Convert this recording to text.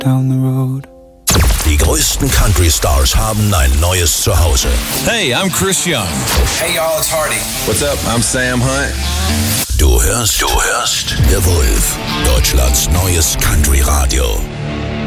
down the road. Die größten Country-Stars haben ein neues Zuhause. Hey, I'm Chris Young. Hey y'all, it's Hardy. What's up? I'm Sam Hunt. Du hörst The Wolf, Deutschlands neues Country-Radio.